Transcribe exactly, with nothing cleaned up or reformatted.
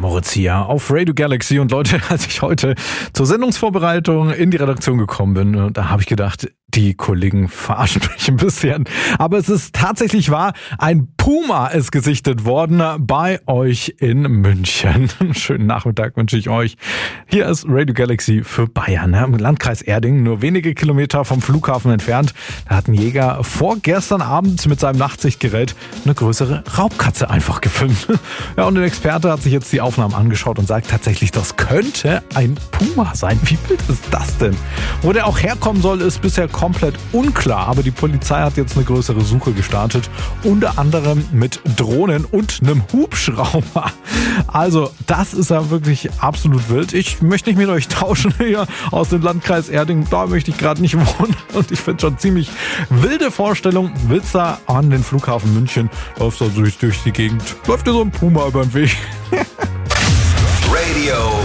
Moritz hier auf Radio Galaxy. Und Leute, als ich heute zur Sendungsvorbereitung in die Redaktion gekommen bin, da habe ich gedacht, die Kollegen verarschen mich ein bisschen. Aber es ist tatsächlich wahr, ein Puma ist gesichtet worden bei euch in München. Schönen Nachmittag wünsche ich euch. Hier ist Radio Galaxy für Bayern, im Landkreis Erding, nur wenige Kilometer vom Flughafen entfernt. Da hat ein Jäger vorgestern Abend mit seinem Nachtsichtgerät eine größere Raubkatze einfach gefilmt. Ja, und ein Experte hat sich jetzt die Aufnahmen angeschaut und sagt tatsächlich, das könnte ein Puma sein. Wie wild ist das denn? Wo der auch herkommen soll, ist bisher komplett unklar, aber die Polizei hat jetzt eine größere Suche gestartet, unter anderem mit Drohnen und einem Hubschrauber. Also das ist ja wirklich absolut wild. Ich möchte nicht mit euch tauschen hier aus dem Landkreis Erding, da möchte ich gerade nicht wohnen und ich finde schon ziemlich wilde Vorstellung. Willst da an den Flughafen München, läufst da durch, durch die Gegend, läuft dir so ein Puma über den Weg. Radio